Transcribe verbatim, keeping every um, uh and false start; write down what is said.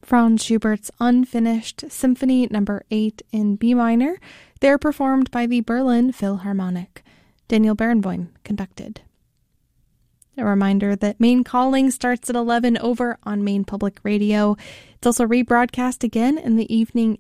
Franz Schubert's Unfinished Symphony Number eight in B minor. They're performed by the Berlin Philharmonic. Daniel Barenboim conducted. A reminder that Maine Calling starts at eleven over on Maine Public Radio. It's also rebroadcast again in the evening